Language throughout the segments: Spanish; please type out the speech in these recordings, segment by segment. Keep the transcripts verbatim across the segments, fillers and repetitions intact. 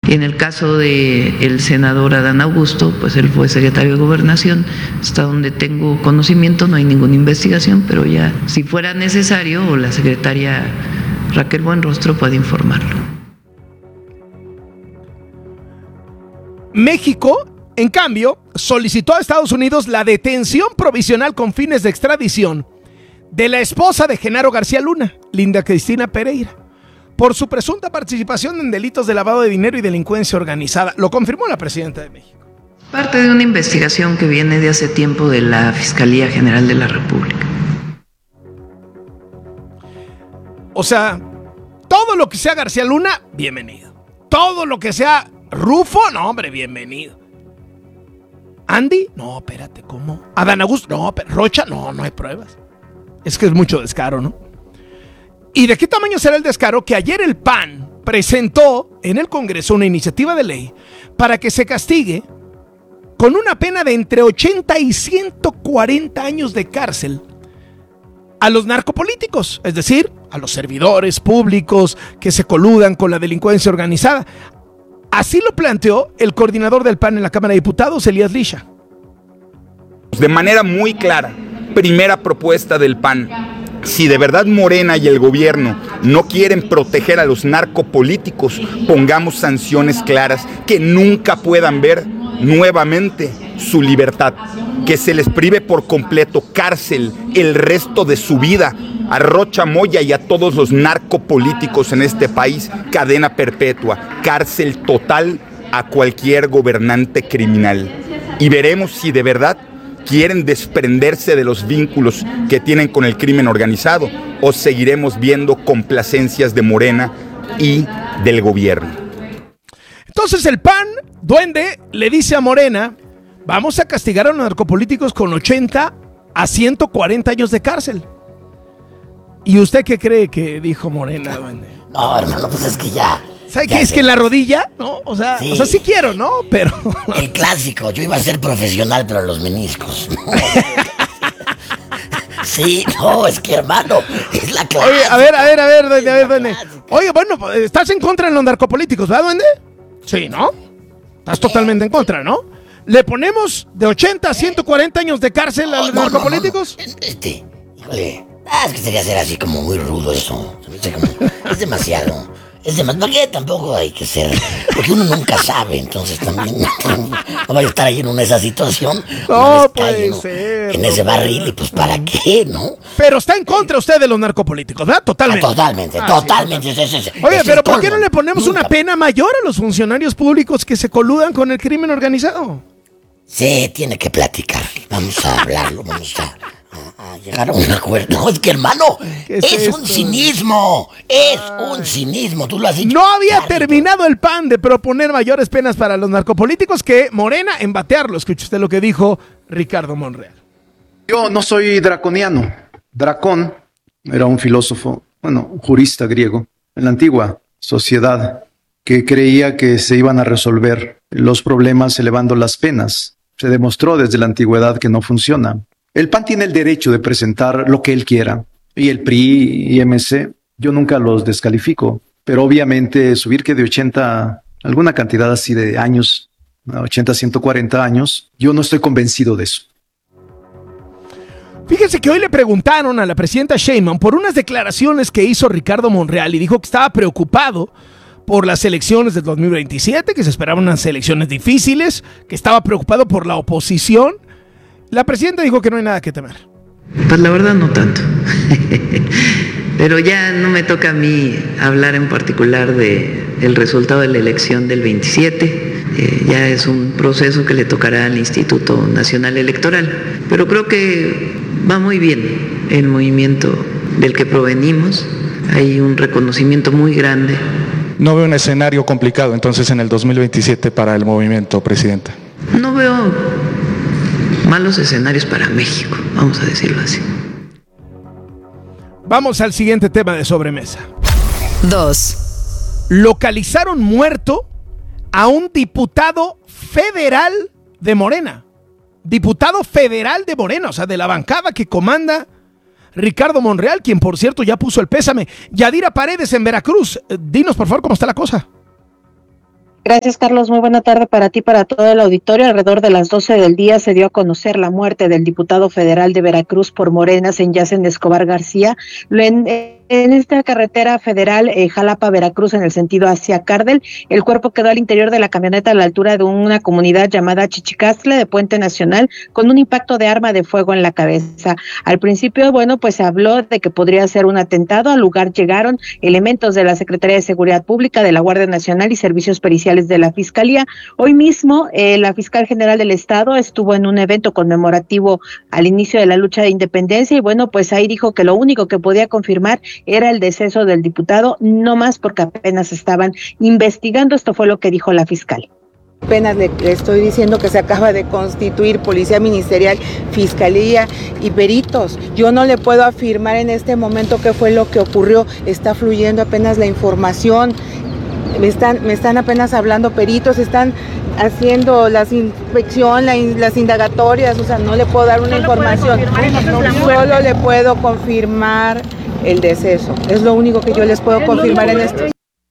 Y en el caso del senador Adán Augusto, pues él fue secretario de Gobernación. Hasta donde tengo conocimiento no hay ninguna investigación, pero ya si fuera necesario, o la secretaria Raquel Buenrostro puede informarlo. México, en cambio, solicitó a Estados Unidos la detención provisional con fines de extradición de la esposa de Genaro García Luna, Linda Cristina Pereira, por su presunta participación en delitos de lavado de dinero y delincuencia organizada. Lo confirmó la presidenta de México. Parte de una investigación que viene de hace tiempo de la Fiscalía General de la República. O sea, todo lo que sea García Luna, bienvenido. Todo lo que sea Rufo, no, hombre, bienvenido. Andy, no, espérate, ¿cómo? Adán Augusto, no, pero Rocha, no, no hay pruebas. Es que es mucho descaro, ¿no? ¿Y de qué tamaño será el descaro que ayer el P A N presentó en el Congreso una iniciativa de ley para que se castigue con una pena de entre ochenta y ciento cuarenta años de cárcel a los narcopolíticos, es decir, a los servidores públicos que se coludan con la delincuencia organizada? Así lo planteó el coordinador del P A N en la Cámara de Diputados, Elías Lisha. De manera muy clara, primera propuesta del P A N. Si de verdad Morena y el gobierno no quieren proteger a los narcopolíticos, pongamos sanciones claras que nunca puedan ver nuevamente su libertad, que se les prive por completo, cárcel el resto de su vida a Rocha Moya y a todos los narcopolíticos en este país, cadena perpetua, cárcel total a cualquier gobernante criminal. Y veremos si de verdad quieren desprenderse de los vínculos que tienen con el crimen organizado o seguiremos viendo complacencias de Morena y del gobierno. Entonces el P A N, duende, le dice a Morena, vamos a castigar a los narcopolíticos con ochenta a ciento cuarenta años de cárcel. ¿Y usted qué cree que dijo Morena, duende? No, hermano, pues es que ya... ¿Sabe qué? Es que en la rodilla, ¿no? O sea, sí. o sea, sí quiero, ¿no? Pero... El clásico, yo iba a ser profesional, pero los meniscos. Sí, no, es que, hermano, es la clásica. Oye, a ver, a ver, a ver, duende, a ver, duende. Oye, bueno, estás en contra de los narcopolíticos, ¿verdad, duende? Sí, ¿no? Estás totalmente en contra, ¿no? ¿Le ponemos de ochenta a ciento cuarenta años de cárcel a los no, narcopolíticos? No, no, no. Este, híjole, ah, es que sería ser así como muy rudo eso. Es demasiado. Es demasiado. ¿Para qué tampoco hay que ser? Porque uno nunca sabe, entonces también no vaya a estar ahí en una esa situación. No puede ser. En ese barril, y pues ¿para qué, no? Pero está en contra usted de los narcopolíticos, ¿verdad? Totalmente. Ah, totalmente, ah, totalmente. Sí, sí, sí. Oye, es pero ¿por qué no le ponemos nunca. una pena mayor a los funcionarios públicos que se coludan con el crimen organizado? Sí, tiene que platicar. Vamos a hablarlo, vamos a... a llegar a un acuerdo. No, es que, hermano, es, es un cinismo. Es Ay. un cinismo, tú lo has dicho. No había Claro. terminado el P A N de proponer mayores penas para los narcopolíticos que Morena en batearlo. Escuche usted lo que dijo Ricardo Monreal. Yo no soy draconiano. Dracón era un filósofo, bueno, un jurista griego, en la antigua sociedad, que creía que se iban a resolver los problemas elevando las penas. Se demostró desde la antigüedad que no funciona. El P A N tiene el derecho de presentar lo que él quiera, y el P R I y M C, yo nunca los descalifico, pero obviamente subir que de ochenta, alguna cantidad así de años, ochenta a ciento cuarenta años, yo no estoy convencido de eso. Fíjense que hoy le preguntaron a la presidenta Sheinbaum por unas declaraciones que hizo Ricardo Monreal y dijo que estaba preocupado por las elecciones del dos mil veintisiete, que se esperaban unas elecciones difíciles, que estaba preocupado por la oposición. La presidenta dijo que no hay nada que temer. Pues la verdad no tanto. Pero ya no me toca a mí hablar en particular de el resultado de la elección del veintisiete. Eh, ya es un proceso que le tocará al Instituto Nacional Electoral. Pero creo que va muy bien el movimiento del que provenimos. Hay un reconocimiento muy grande. No veo un escenario complicado entonces en el dos mil veintisiete para el movimiento, presidenta. No veo malos escenarios para México, vamos a decirlo así. Vamos al siguiente tema de sobremesa. Dos. Localizaron muerto a un diputado federal de Morena. Diputado federal de Morena, o sea, de la bancada que comanda Ricardo Monreal, quien por cierto ya puso el pésame. Yadira Paredes en Veracruz. Dinos por favor cómo está la cosa. Gracias, Carlos. Muy buena tarde para ti y para todo el auditorio. Alrededor de las doce del día se dio a conocer la muerte del diputado federal de Veracruz por Morena, Senyacen Escobar García, en, en esta carretera federal eh, Jalapa-Veracruz en el sentido hacia Cardel. El cuerpo quedó al interior de la camioneta a la altura de una comunidad llamada Chichicastle de Puente Nacional con un impacto de arma de fuego en la cabeza. Al principio, bueno, pues se habló de que podría ser un atentado. Al lugar llegaron elementos de la Secretaría de Seguridad Pública, de la Guardia Nacional y servicios periciales de la Fiscalía. Hoy mismo, eh, la fiscal general del Estado estuvo en un evento conmemorativo al inicio de la lucha de independencia y bueno, pues ahí dijo que lo único que podía confirmar era el deceso del diputado, no más porque apenas estaban investigando. Esto fue lo que dijo la fiscal. Apenas le, le estoy diciendo que se acaba de constituir Policía Ministerial, Fiscalía y peritos. Yo no le puedo afirmar en este momento qué fue lo que ocurrió. Está fluyendo apenas la información. Me están, me están apenas hablando peritos, están haciendo las inspección, la, las indagatorias, o sea, no le puedo dar una información. Solo le puedo confirmar el deceso. Es lo único que yo les puedo confirmar en esto.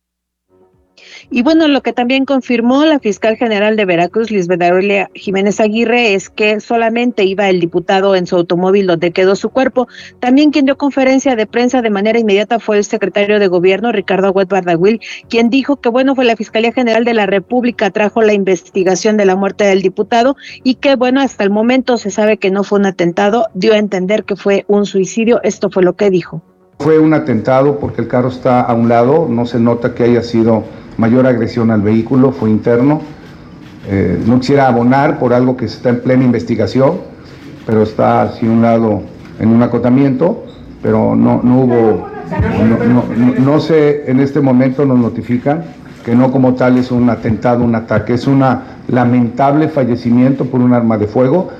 Y bueno, lo que también confirmó la fiscal general de Veracruz, Lisbeth Aurelia Jiménez Aguirre, es que solamente iba el diputado en su automóvil donde quedó su cuerpo. También quien dio conferencia de prensa de manera inmediata fue el secretario de Gobierno, Ricardo Agüed Bardagüil, quien dijo que bueno, fue la Fiscalía General de la República trajo la investigación de la muerte del diputado y que bueno, hasta el momento se sabe que no fue un atentado, dio a entender que fue un suicidio. Esto fue lo que dijo. Fue un atentado porque el carro está a un lado, no se nota que haya sido mayor agresión al vehículo, fue interno. Eh, no quisiera abonar por algo que está en plena investigación, pero está así un lado en un acotamiento, pero no, no hubo, no, no, no, no sé, en este momento nos notifican que no como tal es un atentado, un ataque, es un lamentable fallecimiento por un arma de fuego.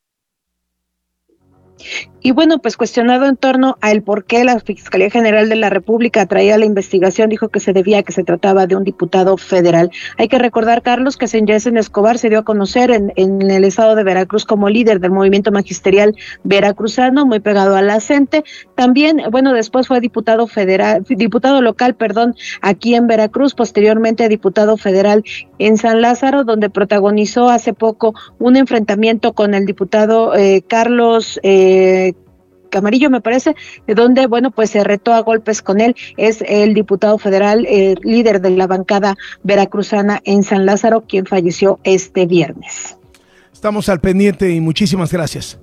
Y bueno, pues cuestionado en torno a el por qué la Fiscalía General de la República traía la investigación, dijo que se debía a que se trataba de un diputado federal. Hay que recordar, Carlos, que Senyacen Escobar se dio a conocer en, en el estado de Veracruz como líder del movimiento magisterial veracruzano, muy pegado a la C E N T E. También, bueno, después fue diputado federal, diputado local, perdón, aquí en Veracruz, posteriormente diputado federal en San Lázaro, donde protagonizó hace poco un enfrentamiento con el diputado eh, Carlos eh, Camarillo, me parece, de donde, bueno, pues se retó a golpes con él. Es el diputado federal, eh, líder de la bancada veracruzana en San Lázaro, quien falleció este viernes. Estamos al pendiente y muchísimas gracias.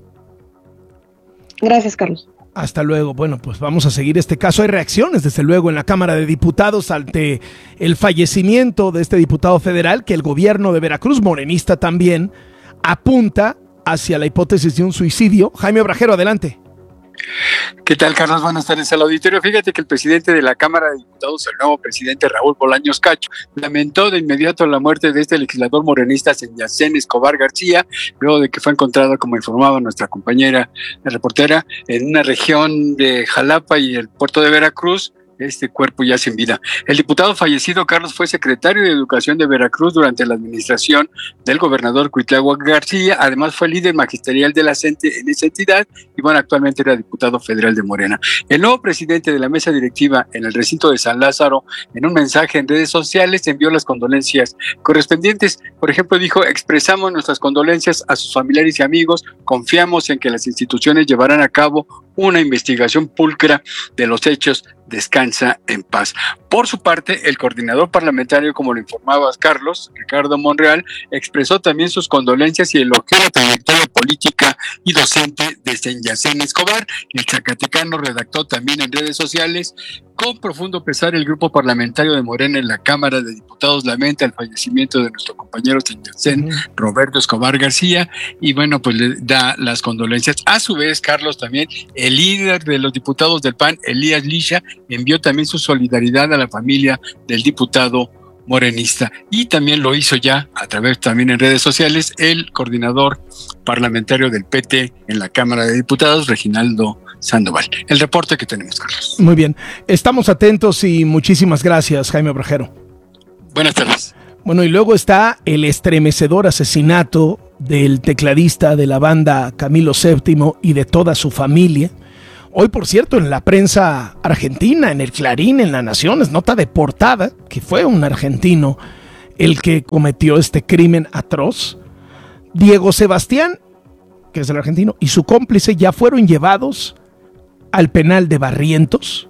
Gracias, Carlos. Hasta luego. Bueno, pues vamos a seguir este caso. Hay reacciones, desde luego, en la Cámara de Diputados ante el fallecimiento de este diputado federal, que el gobierno de Veracruz, morenista también, apunta hacia la hipótesis de un suicidio. Jaime Obrajero, adelante. ¿Qué tal, Carlos? Buenas tardes al auditorio. Fíjate que el presidente de la Cámara de Diputados, el nuevo presidente Raúl Bolaños Cacho, lamentó de inmediato la muerte de este legislador morenista Senyacen Escobar García, luego de que fue encontrado, como informaba nuestra compañera la reportera, en una región de Jalapa y el puerto de Veracruz. Este cuerpo ya sin vida. El diputado fallecido, Carlos, fue secretario de Educación de Veracruz durante la administración del gobernador Cuitláhuac García. Además, fue líder magisterial de la C E N T E en esa entidad y, bueno, actualmente era diputado federal de Morena. El nuevo presidente de la mesa directiva en el recinto de San Lázaro, en un mensaje en redes sociales, envió las condolencias correspondientes. Por ejemplo, dijo: expresamos nuestras condolencias a sus familiares y amigos. Confiamos en que las instituciones llevarán a cabo una investigación pulcra de los hechos. Descansa en paz. Por su parte, el coordinador parlamentario, como lo informaba Carlos, Ricardo Monreal, expresó también sus condolencias y elogió la trayectoria política y docente de Senyacen Escobar. El zacatecano redactó también en redes sociales: con profundo pesar, el grupo parlamentario de Morena en la Cámara de Diputados lamenta el fallecimiento de nuestro compañero Senyacen uh-huh. Roberto Escobar García, y bueno, pues le da las condolencias. A su vez, Carlos, también el líder de los diputados del P A N, Elías Lisha, envió también su solidaridad a la familia del diputado morenista, y también lo hizo ya a través también en redes sociales el coordinador parlamentario del P T en la Cámara de Diputados, Reginaldo Sandoval. El reporte que tenemos, Carlos. Muy bien, estamos atentos y muchísimas gracias, Jaime Obrajero. Buenas tardes. Bueno, y luego está el estremecedor asesinato del tecladista de la banda Camilo séptimo y de toda su familia. Hoy, por cierto, en la prensa argentina, en el Clarín, en La Nación, es nota de portada, que fue un argentino el que cometió este crimen atroz. Diego Sebastián, que es el argentino, y su cómplice ya fueron llevados al penal de Barrientos.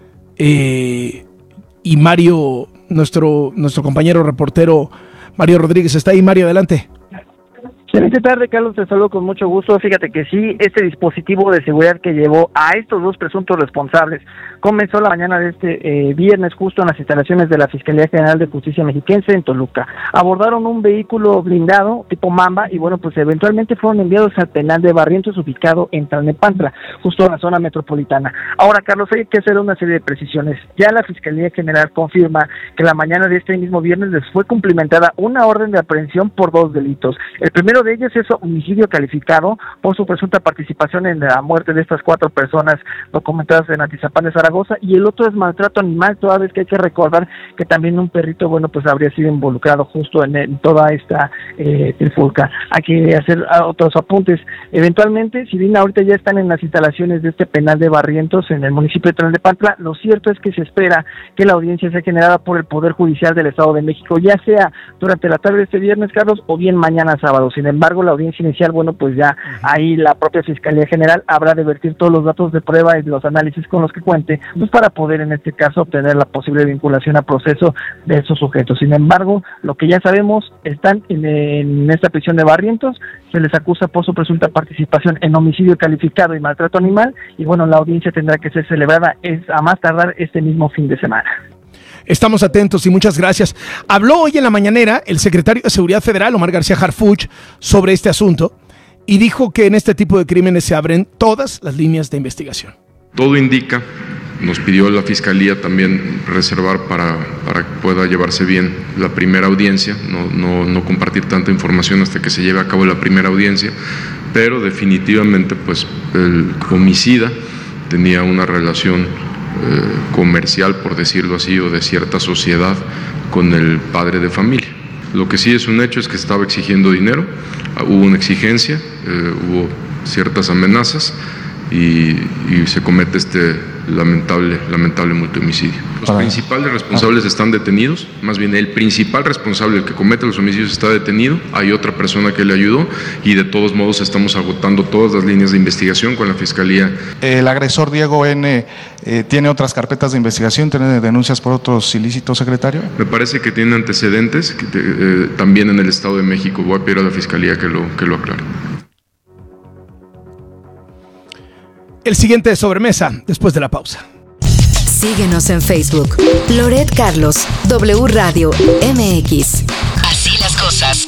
Eh, y Mario, nuestro, nuestro compañero reportero Mario Rodríguez, está ahí. Mario, adelante. Excelente tarde, Carlos, te saludo con mucho gusto. Fíjate que sí, este dispositivo de seguridad que llevó a estos dos presuntos responsables comenzó la mañana de este eh, viernes justo en las instalaciones de la Fiscalía General de Justicia Mexiquense en Toluca. Abordaron un vehículo blindado tipo Mamba y bueno, pues eventualmente fueron enviados al penal de Barrientos ubicado en Tlalnepantla, justo en la zona metropolitana. Ahora, Carlos, hay que hacer una serie de precisiones. Ya la Fiscalía General confirma que la mañana de este mismo viernes les fue cumplimentada una orden de aprehensión por dos delitos. El primero de ellos es homicidio calificado por su presunta participación en la muerte de estas cuatro personas documentadas en Atizapán de Zaragoza, y el otro es maltrato animal, toda vez que hay que recordar que también un perrito, bueno, pues habría sido involucrado justo en, en toda esta eh, trifulca. Hay que hacer otros apuntes. Eventualmente, si bien ahorita ya están en las instalaciones de este penal de Barrientos en el municipio de Tlalnepantla, lo cierto es que se espera que la audiencia sea generada por el Poder Judicial del Estado de México, ya sea durante la tarde de este viernes, Carlos, o bien mañana sábado. Sin embargo, la audiencia inicial, bueno, pues ya ahí la propia Fiscalía General habrá de vertir todos los datos de prueba y los análisis con los que cuente, pues para poder en este caso obtener la posible vinculación a proceso de esos sujetos. Sin embargo, lo que ya sabemos, están en, en esta prisión de Barrientos, se les acusa por su presunta participación en homicidio calificado y maltrato animal, y bueno, la audiencia tendrá que ser celebrada es a más tardar este mismo fin de semana. Estamos atentos y muchas gracias. Habló hoy en la mañanera el secretario de Seguridad Federal, Omar García Harfuch, sobre este asunto y dijo que en este tipo de crímenes se abren todas las líneas de investigación. Todo indica, nos pidió la Fiscalía también reservar para, para que pueda llevarse bien la primera audiencia, no, no, no compartir tanta información hasta que se lleve a cabo la primera audiencia, pero definitivamente pues el homicida tenía una relación Eh, comercial, por decirlo así, o de cierta sociedad con el padre de familia. Lo que sí es un hecho es que estaba exigiendo dinero, hubo una exigencia, eh, hubo ciertas amenazas y, y se comete este lamentable, lamentable multihomicidio. Los ah. principales responsables ah. están detenidos, más bien el principal responsable, el que comete los homicidios, está detenido, hay otra persona que le ayudó y de todos modos estamos agotando todas las líneas de investigación con la Fiscalía. El agresor Diego N. Eh, ¿tiene otras carpetas de investigación? ¿Tiene denuncias por otros ilícitos, secretario? Me parece que tiene antecedentes que, eh, también en el Estado de México. Voy a pedir a la Fiscalía que lo, que lo aclare. El siguiente de sobremesa, después de la pausa. Síguenos en Facebook. Loret Carlos, W Radio M X. Así las cosas.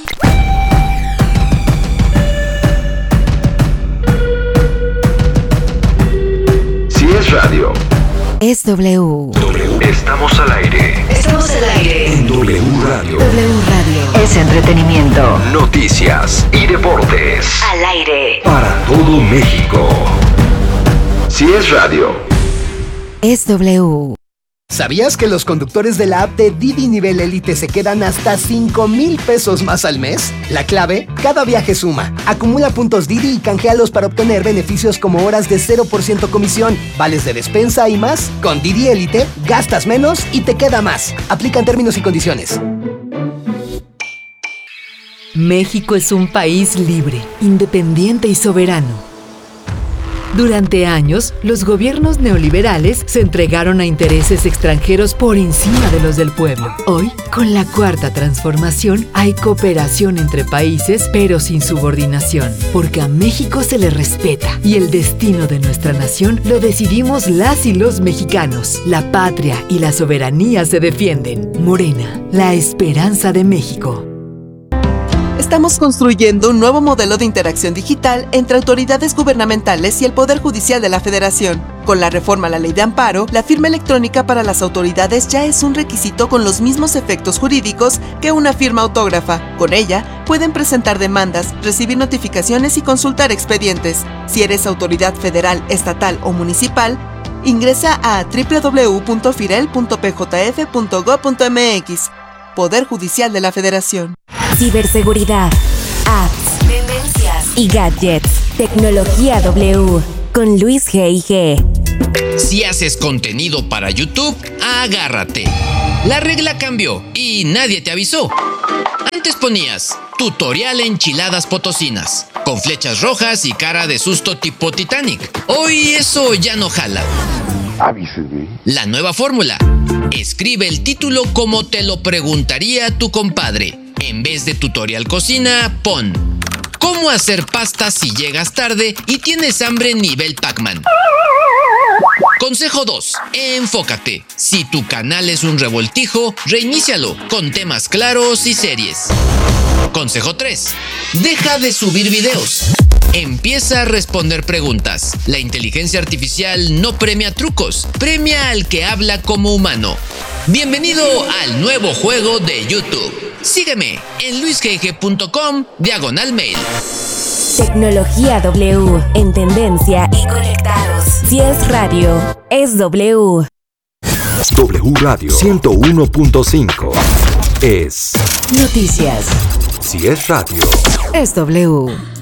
Si es radio, es W. W. Estamos al aire. Estamos al aire. En W Radio. W Radio. Es entretenimiento. Noticias y deportes. Al aire. Para todo México. Si es radio, es W. ¿Sabías que los conductores de la app de Didi Nivel Elite se quedan hasta cinco mil pesos más al mes? La clave, cada viaje suma. Acumula puntos Didi y canjealos para obtener beneficios como horas de cero por ciento comisión, vales de despensa y más. Con Didi Elite, gastas menos y te queda más. Aplican términos y condiciones. México es un país libre, independiente y soberano. Durante años, los gobiernos neoliberales se entregaron a intereses extranjeros por encima de los del pueblo. Hoy, con la cuarta transformación, hay cooperación entre países, pero sin subordinación, porque a México se le respeta y el destino de nuestra nación lo decidimos las y los mexicanos. La patria y la soberanía se defienden. Morena, la esperanza de México. Estamos construyendo un nuevo modelo de interacción digital entre autoridades gubernamentales y el Poder Judicial de la Federación. Con la reforma a la Ley de Amparo, la firma electrónica para las autoridades ya es un requisito con los mismos efectos jurídicos que una firma autógrafa. Con ella, pueden presentar demandas, recibir notificaciones y consultar expedientes. Si eres autoridad federal, estatal o municipal, ingresa a doble u doble u doble u punto firel punto p j f punto gob punto m x. Poder Judicial de la Federación. Ciberseguridad, apps, tendencias y gadgets. Tecnología W con Luis G y G. Si haces contenido para YouTube, agárrate. La regla cambió y nadie te avisó. Antes ponías tutorial enchiladas potosinas, con flechas rojas y cara de susto tipo Titanic. Hoy eso ya no jala. Avísenme. La nueva fórmula. Escribe el título como te lo preguntaría tu compadre. En vez de tutorial cocina, pon ¿cómo hacer pasta si llegas tarde y tienes hambre nivel Pac-Man? Consejo dos. Enfócate. Si tu canal es un revoltijo, reinícialo con temas claros y series. Consejo tres. Deja de subir videos. Empieza a responder preguntas. La inteligencia artificial no premia trucos, premia al que habla como humano. Bienvenido al nuevo juego de YouTube. Sígueme en luisgg punto com diagonal mail. Tecnología W, en tendencia y conectados. Si es radio, es W. W Radio ciento uno punto cinco es Noticias. Si es radio, Es W.